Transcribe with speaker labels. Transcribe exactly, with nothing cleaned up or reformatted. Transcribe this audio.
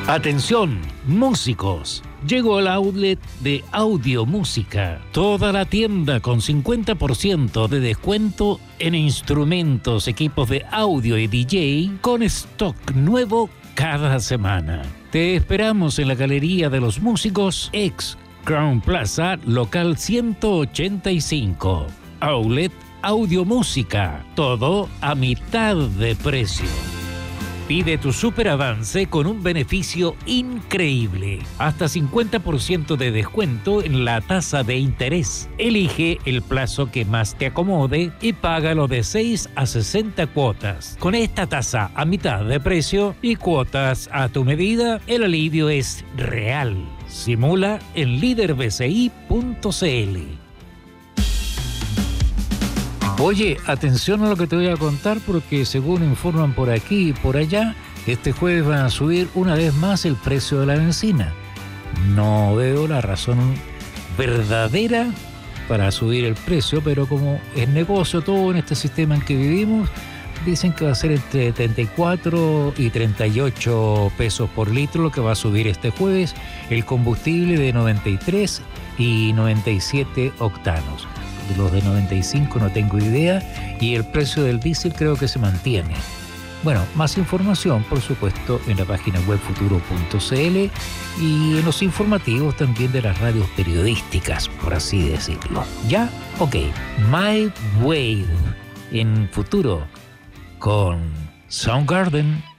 Speaker 1: Atención, músicos. Llegó al outlet de Audio Música. Toda la tienda con cincuenta por ciento de descuento en instrumentos, equipos de audio y D J con stock nuevo cada semana. Te esperamos en la Galería de los Músicos, ex Crown Plaza, local ciento ochenta y cinco. Outlet Audio Música. Todo a mitad de precio. Pide tu super avance con un beneficio increíble. Hasta cincuenta por ciento de descuento en la tasa de interés. Elige el plazo que más te acomode y págalo de seis a sesenta cuotas. Con esta tasa a mitad de precio y cuotas a tu medida, el alivio es real. Simula en líder b c i punto c l. Oye, atención a lo que te voy a contar porque según informan por aquí y por allá, este jueves van a subir una vez más el precio de la benzina. No veo la razón verdadera para subir el precio, pero como es negocio todo en este sistema en que vivimos, dicen que va a ser entre treinta y cuatro y treinta y ocho pesos por litro lo que va a subir este jueves el combustible de noventa y tres y noventa y siete octanos. Los de noventa y cinco no tengo idea y el precio del diésel creo que se mantiene. Bueno, más información por supuesto en la página web futuro punto c l y en los informativos también de las radios periodísticas, por así decirlo. ¿Ya? Ok. My Wave en Futuro con Soundgarden.